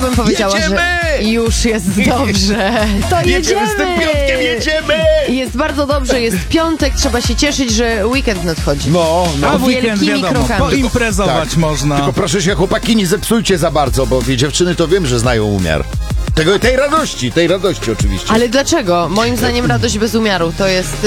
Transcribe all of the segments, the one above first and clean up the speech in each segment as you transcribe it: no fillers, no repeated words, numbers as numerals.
bym powiedziała, Jedziemy! że już jest dobrze. To Jedziemy z tym piątkiem, jedziemy! Jest bardzo dobrze, jest piątek, trzeba się cieszyć, że weekend nadchodzi. No, A w weekend wielkimi wiadomo, krokami. poimprezować Tak. można. Tylko proszę się, chłopaki, nie zepsujcie za bardzo, bo dziewczyny to wiem, że znają umiar. Tej radości oczywiście. Ale dlaczego? Moim zdaniem radość bez umiaru to jest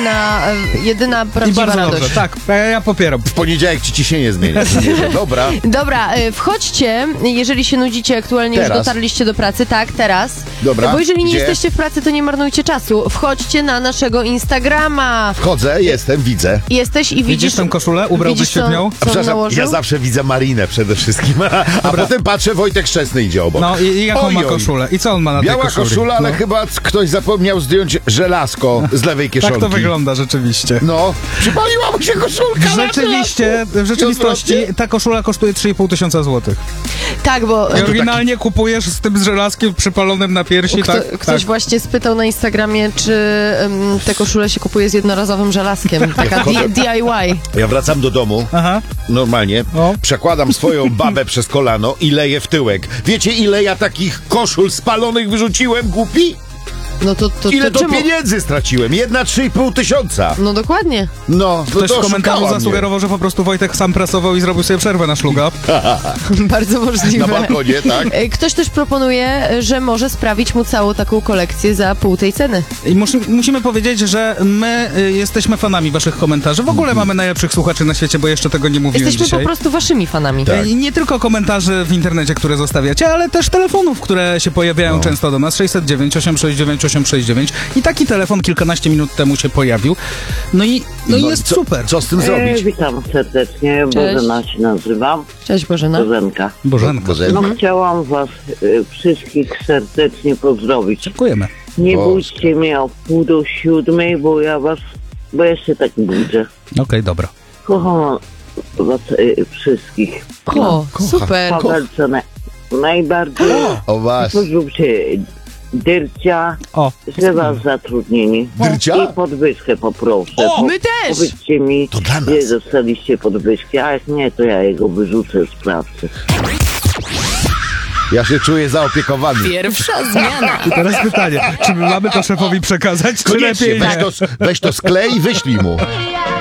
jedyna I prawdziwa bardzo radość. dobrze, tak, ja popieram. W poniedziałek ci ciśnienie zmienia. Dobra. Dobra, wchodźcie, jeżeli się nudzicie, aktualnie Teraz. już dotarliście do pracy, tak, teraz. Dobra, Bo jeżeli nie gdzie? jesteście w pracy, to nie marnujcie czasu. Wchodźcie na naszego Instagrama. Wchodzę, jestem, widzę. Jesteś i widzisz... Widzisz tę koszulę? Ubrałbyś widzisz, się w nią? co on nałożył? ja zawsze widzę Marinę przede wszystkim. A potem patrzę, Wojtek Szczesny idzie obok. No i jaką ma Oj, oj. koszulę? I co on ma na tej Biała koszuli? koszula, ale No. chyba ktoś zapomniał zdjąć żelazko z lewej kieszonki. Tak to wygląda rzeczywiście. No, przypaliła mu się koszulka. Rzeczywiście, w rzeczywistości ta koszula kosztuje 3,5 tysiąca złotych. Tak, bo I oryginalnie kupujesz z tym żelazkiem przypalonym na piersi, tak? ktoś Tak. właśnie spytał na Instagramie, czy te koszule się kupuje z jednorazowym żelazkiem. Taka DIY. Ja wracam do domu, Aha. normalnie, O. przekładam swoją babę przez kolano i leję w tyłek. Wiecie, ile ja takich koszul spalonych wyrzuciłem, głupi? No to Ile to czemu? pieniędzy straciłem? 3,5 tysiąca. No dokładnie. No, Ktoś to w komentarzu oszukała zasugerował, że po prostu Wojtek sam prasował i zrobił sobie przerwę na szluga. Bardzo możliwe. Na balkonie, tak? Ktoś też proponuje, że może sprawić mu całą taką kolekcję za pół tej ceny. I musimy powiedzieć, że my jesteśmy fanami waszych komentarzy. W ogóle mamy najlepszych słuchaczy na świecie, bo jeszcze tego nie mówiłem Jesteśmy dzisiaj. po prostu waszymi fanami. Tak. I nie tylko komentarzy w internecie, które zostawiacie, ale też telefonów, które się pojawiają często do nas. 609 869 869. I taki telefon kilkanaście minut temu się pojawił. No i jest super. Co z tym zrobić? Witam serdecznie, Cześć. Bożena się nazywam, Cześć Bożena. Bożenka. Bożenko. No chciałam was wszystkich serdecznie pozdrowić. Dziękujemy. Nie Boże. budźcie mnie o 6:30, bo ja się tak budzę. Okej, dobra. Kocham was wszystkich. O, super. Pawelce najbardziej. O was. Pozróbcie Dyrcia, O, że was zatrudnili. Dyrcia? I podwyżkę poproszę. My też! Powiedzcie mi, To dla nas. gdzie dostaliście podwyżki, a jak nie, to ja jego wyrzucę z pracy. Ja się czuję zaopiekowany. Pierwsza zmiana. i teraz pytanie, czy my mamy to szefowi przekazać, czy Koniecznie, lepiej nie? weź to sklej i wyślij mu.